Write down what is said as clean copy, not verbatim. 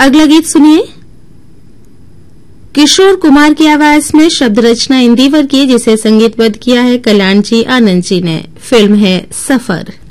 अगला गीत सुनिए। किशोर कुमार की आवाज में शब्द रचना इंदिवर की, जिसे संगीतबद्ध किया है कल्याण जी आनंद जी ने। फिल्म है सफर।